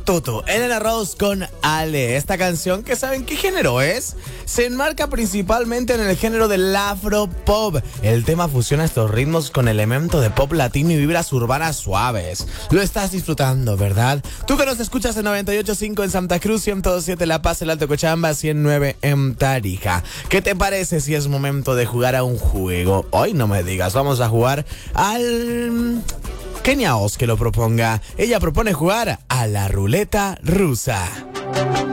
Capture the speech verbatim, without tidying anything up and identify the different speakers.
Speaker 1: Tutu, Elena Rose con Ale. Esta canción, que ¿saben qué género es? Se enmarca principalmente en el género del afropop. El tema fusiona estos ritmos con elementos de pop latino y vibras urbanas suaves. Lo estás disfrutando, ¿verdad? Tú que nos escuchas en noventa y ocho punto cinco en Santa Cruz, ciento dos punto siete en La Paz, el Alto Cochabamba, ciento nueve en Tarija. ¿Qué te parece si es momento de jugar a un juego? Hoy no me digas, vamos a jugar al... Kenia Oz que lo proponga. Ella propone jugar a la ruleta rusa.